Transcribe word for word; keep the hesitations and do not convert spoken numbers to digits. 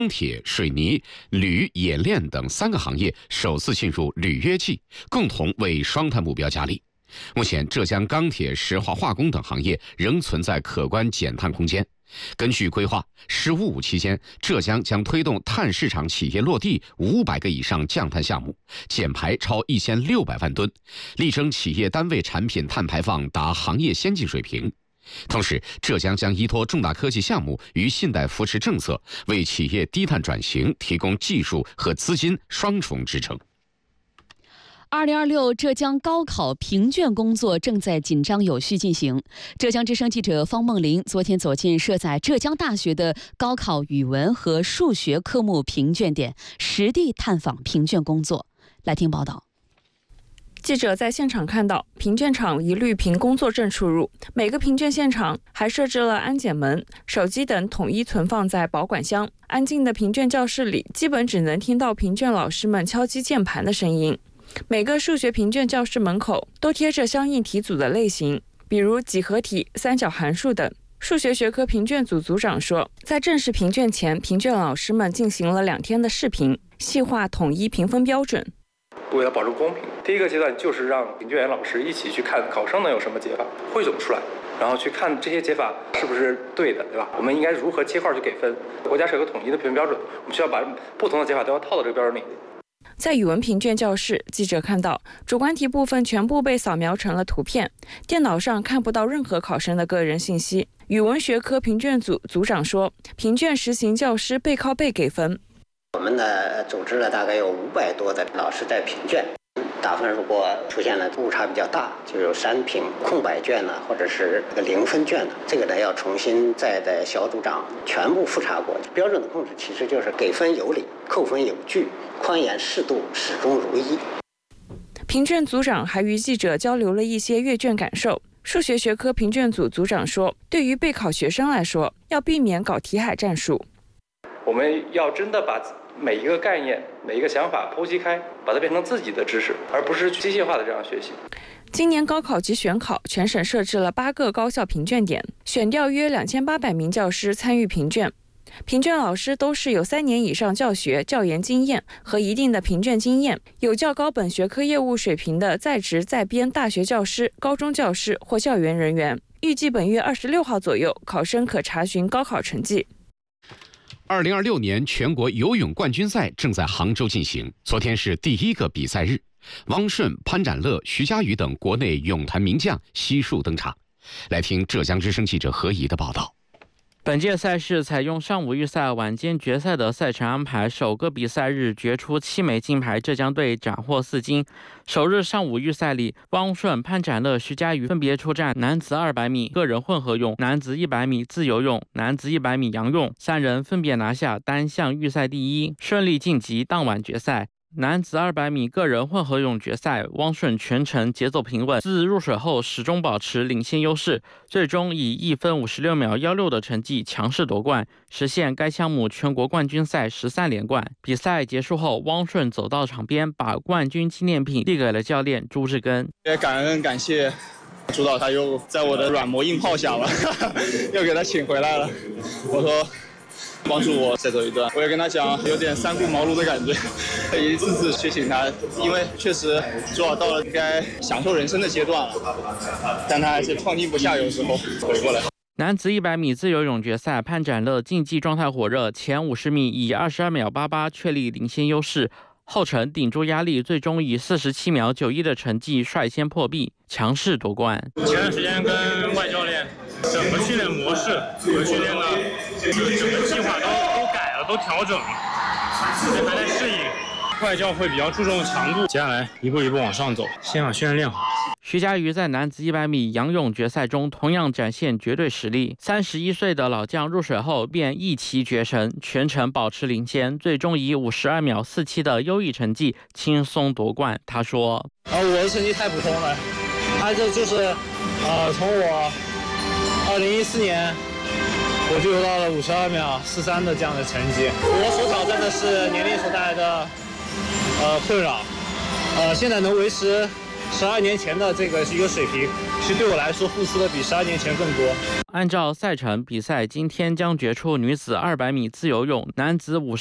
钢铁、水泥、铝、冶炼等三个行业首次进入履约季，共同为双碳目标加力。目前，浙江钢铁、石化化工等行业仍存在可观减碳空间。根据规划，“十五五”期间，浙江将推动碳市场企业落地五百个以上降碳项目，减排超一千六百万吨，力争企业单位产品碳排放达行业先进水平。同时，浙江将依托重大科技项目与信贷扶持政策，为企业低碳转型提供技术和资金双重支撑。 二零二六浙江高考评卷工作正在紧张有序进行。浙江之声记者方梦玲昨天走进设在浙江大学的高考语文和数学科目评卷点，实地探访评卷工作。来听报道。 记者在现场看到，评卷场一律凭工作证出入，每个评卷现场还设置了安检门，手机等统一存放在保管箱。安静的评卷教室里，基本只能听到评卷老师们敲击键盘的声音。每个数学评卷教室门口都贴着相应题组的类型，比如几何题、三角函数等。数学学科评卷组组长说，在正式评卷前，评卷老师们进行了两天的试评，细化统一评分标准。 为了保证公平，第一个阶段就是让评卷员老师一起去看考生能有什么解法，汇总出来，然后去看这些解法是不是对的，对吧？我们应该如何切块去给分？国家是有个统一的评分标准，我们需要把不同的解法都要套到这个标准里。 在语文评卷教室，记者看到主观题部分全部被扫描成了图片，电脑上看不到任何考生的个人信息。语文学科评卷组组长说，评卷实行教师背靠背给分。 我们呢组织了大概有五百多的老师在评卷，打分如果出现了误差比较大，就有删评、空白卷呢，或者是这个零分卷呢，这个呢要重新再在小组长全部复查过。标准的控制其实就是给分有理，扣分有据，宽严适度，始终如一。 评卷组长还与记者交流了一些阅卷感受。数学学科评卷组组长说，对于备考学生来说，要避免搞题海战术。 我们要真的把每一个概念、每一个想法剖析开，把它变成自己的知识，而不是机械化的这样学习。 今年高考及选考，全省设置了八个高校评卷点，选调约两千八百名教师参与评卷。评卷老师都是有三年以上教学、教研经验和一定的评卷经验，有较高本学科业务水平的在职在编大学教师、高中教师或教员人员。预计本月二十六号左右，考生可查询高考成绩。 二零二六年全国游泳冠军赛正在杭州进行，昨天是第一个比赛日，汪顺、潘展乐、徐嘉余等国内泳坛名将悉数登场。来听浙江之声记者何怡的报道。 本届赛事采用上午预赛、晚间决赛的赛程安排，首个比赛日决出七枚金牌，浙江队斩获四金。首日上午预赛里，汪顺、潘展乐、徐嘉余分别出战男子二百米个人混合泳、男子一百米自由泳、男子一百米仰泳，三人分别拿下单项预赛第一，顺利晋级当晚决赛。男子二百米个人混合泳决赛，汪顺全程节奏平稳，自入水后始终保持领先优势，最终以一分五十六秒一六的成绩强势夺冠，实现该项目全国冠军赛十三连冠。比赛结束后，汪顺走到场边，把冠军纪念品递给了教练朱志根。 也感恩感谢朱导，他又在我的软磨硬泡下了，又给他请回来了。我说，帮助我再走一段，我也跟他讲，有点三顾茅庐的感觉，一次次提醒他，因为确实朱导到了应该享受人生的阶段了，但他还是放心不下，有时候回过来。 男子一百米自由泳决赛，潘展乐竞技状态火热，前五十米以二十二秒八八确立领先优势，后程顶住压力，最终以四十七秒九一的成绩率先破壁，强势夺冠。 前段时间跟外教练整个训练模式和训练的整个计划都都改了，都调整了，现在还在适应。外教会比较注重强度，接下来一步一步往上走，先把训练练好。 徐嘉余在男子一百米仰泳决赛中同样展现绝对实力，三十一岁的老将入水后便一骑绝尘，全程保持领先，最终以五十二秒四七的优异成绩轻松夺冠。他说：“ 啊，我的成绩太普通了，他这就是，呃，从我二零一四年我就游到了五十二秒四三的这样的成绩。我所挑战的是年龄所带来的呃困扰，呃，现在能维持十二年前的这个一个水平，其实对我来说付出的比十二年前更多。 按照赛程比赛，今天将决出女子二百米自由泳、男子五十